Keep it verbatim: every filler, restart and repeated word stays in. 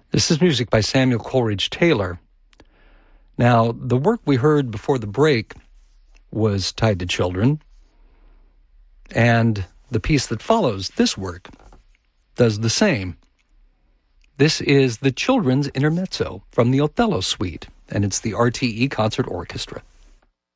This is music by Samuel Coleridge Taylor. Now, the work we heard before the break was tied to children, and the piece that follows, this work, does the same. This is the Children's Intermezzo from the Othello Suite, and it's the R T E Concert Orchestra.